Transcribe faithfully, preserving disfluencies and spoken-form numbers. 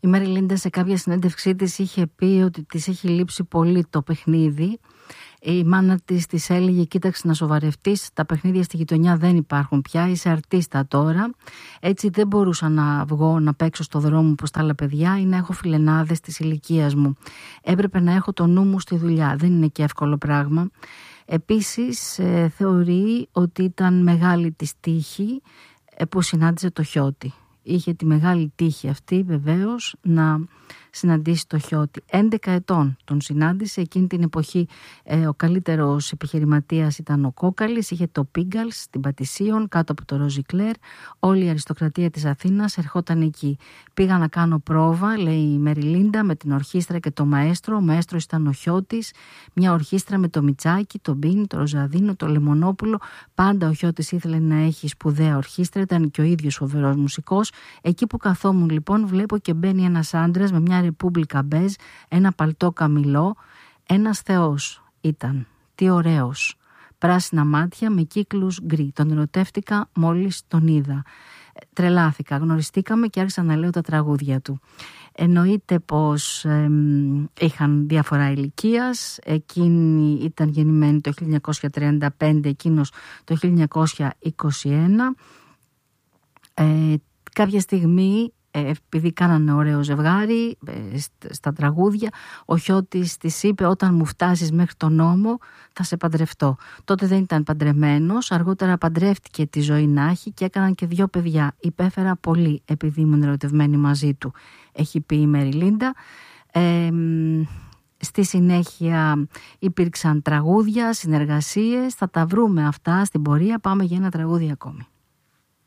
Η Μέρι Λίντα σε κάποια συνέντευξή της είχε πει ότι της έχει λείψει πολύ το παιχνίδι. Η μάνα της της έλεγε: κοίταξε να σοβαρευτείς, τα παιχνίδια στη γειτονιά δεν υπάρχουν πια, είσαι αρτίστα τώρα. Έτσι δεν μπορούσα να βγω να παίξω στο δρόμο όπως τα άλλα παιδιά ή να έχω φιλενάδες της ηλικίας μου. Έπρεπε να έχω το νου μου στη δουλειά, δεν είναι και εύκολο πράγμα. Επίσης ε, θεωρεί ότι ήταν μεγάλη της τύχη ε, που συνάντησε το Χιώτη. Είχε τη μεγάλη τύχη αυτή βεβαίως να συναντήσει το Χιώτη. έντεκα ετών τον συνάντησε. Εκείνη την εποχή ε, ο καλύτερος επιχειρηματίας ήταν ο Κόκαλης. Είχε το Πίγκαλς την Πατησίων κάτω από το Ροζικλέρ. Όλη η αριστοκρατία της Αθήνας ερχόταν εκεί. Πήγα να κάνω πρόβα, λέει η Μέρι Λίντα, με την ορχήστρα και το μαέστρο. Ο μαέστρος ήταν ο Χιώτης. Μια ορχήστρα με το Μιτσάκι, το Μπίνι, το Ροζαδίνο, το Λεμονόπουλο. Πάντα ο Χιώτης ήθελε να έχει σπουδαία ορχήστρα. Ήταν και ο ίδιος φοβερός μουσικός. Εκεί που καθόμουν λοιπόν, βλέπω και μπαίνει ένας άντρας με μια ρεπούμπλικα μπέζ, ένα παλτό καμιλό. Ένας θεός ήταν. Τι ωραίος. Πράσινα μάτια με κύκλους γκρι. Τον ερωτεύτηκα μόλις τον είδα. Τρελάθηκα. Γνωριστήκαμε και άρχισα να λέω τα τραγούδια του. Εννοείται πως ε, είχαν διαφορά ηλικίας. Εκείνη ήταν γεννημένη το χίλια εννιακόσια τριάντα πέντε, εκείνος το χίλια εννιακόσια είκοσι ένα. Ε, κάποια στιγμή, επειδή κάνανε ωραίο ζευγάρι στα τραγούδια, ο Χιώτης της είπε: όταν μου φτάσεις μέχρι τον νόμο θα σε παντρευτώ. Τότε δεν ήταν παντρεμένος, αργότερα παντρεύτηκε τη ζωή να έχει και έκαναν και δυο παιδιά. Υπέφερα πολύ επειδή ήμουν ερωτευμένη μαζί του, έχει πει η Μέρι Λίντα. ε, Στη συνέχεια υπήρξαν τραγούδια, συνεργασίες. Θα τα βρούμε αυτά στην πορεία. Πάμε για ένα τραγούδι ακόμη.